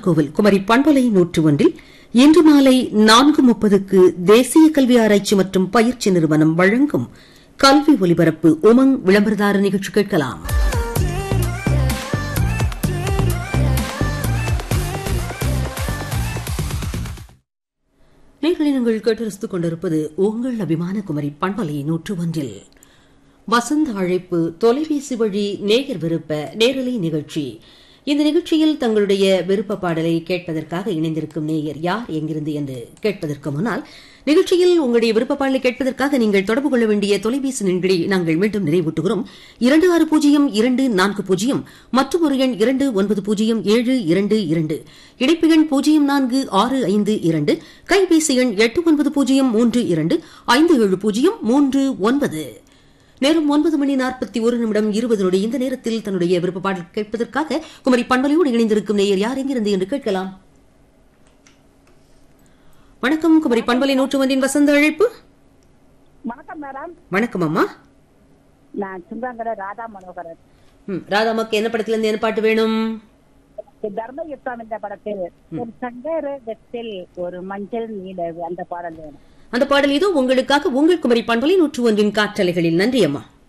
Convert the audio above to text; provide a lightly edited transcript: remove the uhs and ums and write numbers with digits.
நாகர்கோவில் குமரி பண்பலை 101 இன்று மாலை 4:30க்கு தேசிய கல்வி ஆராய்ச்சி மற்றும் பயிற்சி நிறுவனம் வழங்கும் கல்வி ஒலிபரப்பு உமங் விளம்பரதார நிகழ்ச்சி கேட்கலாம். நீங்கள் கேட்டு கொண்டிருப்பது உங்கள் அபிமான குமரி பண்பலை 101 வசந்த அழைப்பு தொலைபேசி வழி நேயர் விருப்ப நேரலை நிகழ்ச்சி. இந்த நிகழ்ச்சியில் தங்களுடைய விருப்ப பாடலை கேட்பதற்காக இணைந்திருக்கும் நேயர் யார் எங்கிருந்து என்று கேட்பதற்கு முன்னால் நிகழ்ச்சியில் உங்களுடைய விருப்ப பாடலை கேட்பதற்காக நீங்கள் தொடர்பு கொள்ள வேண்டிய தொலைபேசி எண்களை நாங்கள் மீண்டும் நினைவூட்டுகிறோம். 260240 மற்றும் ஒரு எண் 290722, இணைப்பு எண் 0465, கைபேசி எண் 8903257039. நேரம் 9:41 இந்த நேரத்தில் தன்னுடைய விருப்ப பாடல் கேட்பதற்காக குமரி பண்பலையோடு இணைந்திருக்கும் நேயர் யார் எங்கிருந்து என்று கேட்கலாம். வணக்கம், குமரி பண்பலை 101 வசந்த அழைப்பு. வணக்கம் மேடம். வணக்கம் அம்மா. நான் சுந்தாங்கர ராதா மனோகரன். ராதாமாக்கு என்ன படத்துல இருந்து என்ன பாட்டு வேணும்? தர்ம யுத்தம் என்ற படத்தில் ஒரு சங்கரத்தில் ஒரு மஞ்சள் நீல அந்த பாடல் வேணும். அந்த பாடல் இதோ உங்களுக்காக உங்கள் குமரி பண்பலை 101 காற்றலைகளில். நன்றி அம்மா.